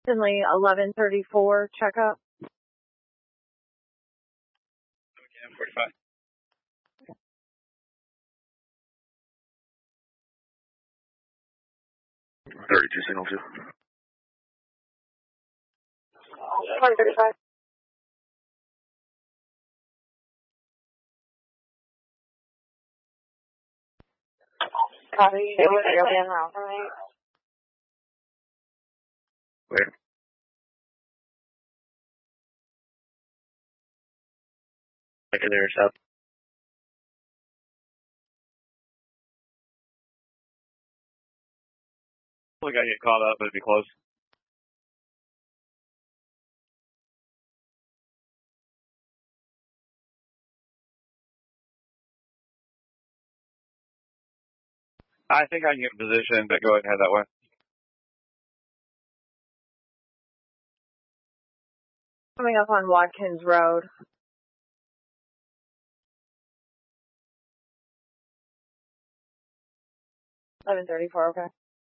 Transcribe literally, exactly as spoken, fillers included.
Finley, eleven thirty-four, checkup. Okay, forty-five. thirty-two, signal two. twenty thirty-five. Copy. It was really in route, right? Where? Secondary south. Look, I get caught up, but it'd be close. I think I can get in position, but go ahead and head that way. Coming up on Watkins Road. eleven thirty-four, okay.